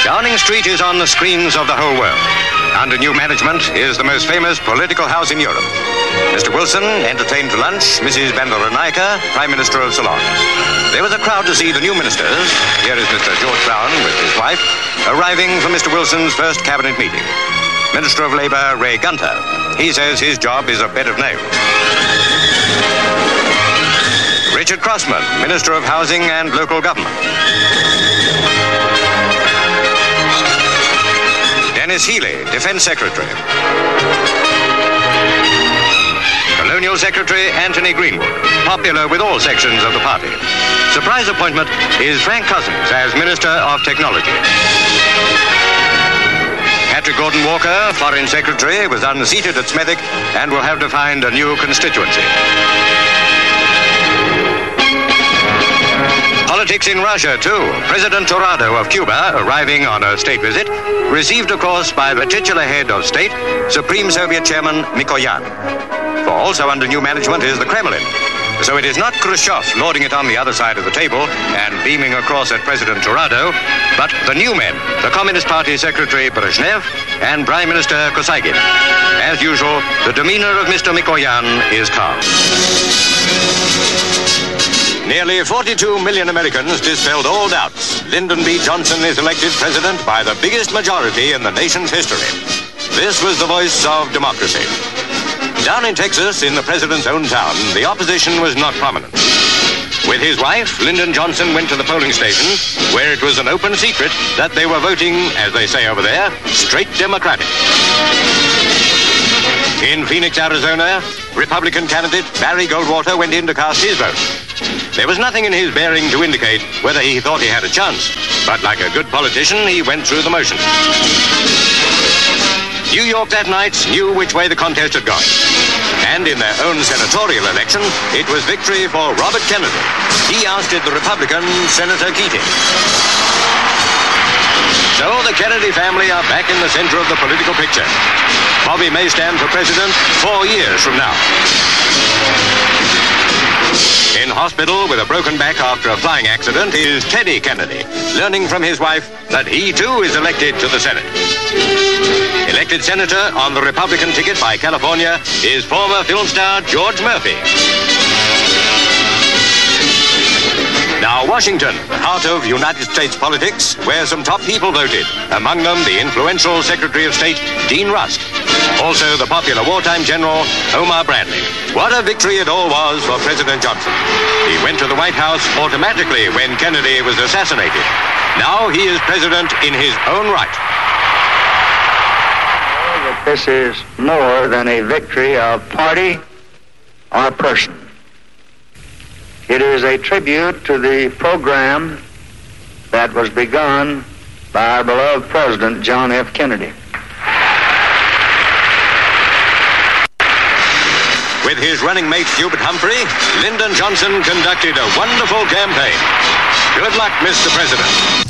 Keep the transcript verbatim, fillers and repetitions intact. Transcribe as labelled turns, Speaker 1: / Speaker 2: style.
Speaker 1: Downing Street is on the screens of the whole world. Under new management is the most famous political house in Europe. Mister Wilson entertained to lunch Missus Bandaranaike, Prime Minister of Ceylon. There was a crowd to see the new ministers. Here is Mister George Brown with his wife, arriving for Mister Wilson's first cabinet meeting. Minister of Labour, Ray Gunter. He says his job is a bed of nails. Richard Crossman, Minister of Housing and Local Government. Dennis Healey, Defence Secretary. Colonial Secretary Anthony Greenwood, popular with all sections of the party. Surprise appointment is Frank Cousins as Minister of Technology. Patrick Gordon Walker, Foreign Secretary, was unseated at Smethwick and will have to find a new constituency. Politics in Russia, too. President Torrado of Cuba, arriving on a state visit, received, of course, by the titular head of state, Supreme Soviet Chairman Mikoyan. For also under new management is the Kremlin. So it is not Khrushchev lording it on the other side of the table and beaming across at President Torrado, but the new men, the Communist Party Secretary Brezhnev and Prime Minister Kosygin. As usual, the demeanor of Mister Mikoyan is calm. Nearly forty-two million Americans dispelled all doubts. Lyndon B. Johnson is elected president by the biggest majority in the nation's history. This was the voice of democracy. Down in Texas, in the president's own town, the opposition was not prominent. With his wife, Lyndon Johnson went to the polling station, where it was an open secret that they were voting, as they say over there, straight Democratic. In Phoenix, Arizona, Republican candidate Barry Goldwater went in to cast his vote. There was nothing in his bearing to indicate whether he thought he had a chance, but like a good politician, he went through the motions. New York that night knew which way the contest had gone. And in their own senatorial election, it was victory for Robert Kennedy. He ousted the Republican Senator Keating. So the Kennedy family are back in the center of the political picture. Bobby may stand for president four years from now. In hospital with a broken back after a flying accident is Teddy Kennedy, learning from his wife that he too is elected to the Senate. Elected senator on the Republican ticket by California is former film star George Murphy. Now Washington, the heart of United States politics, where some top people voted. Among them the influential Secretary of State Dean Rusk. Also the popular wartime general Omar Bradley. What a victory it all was for President Johnson. He went to the White House automatically when Kennedy was assassinated. Now he is president in his own right.
Speaker 2: This is more than a victory of party or person. It is a tribute to the program that was begun by our beloved President John F. Kennedy.
Speaker 1: With his running mate Hubert Humphrey, Lyndon Johnson conducted a wonderful campaign. Good luck, Mister President.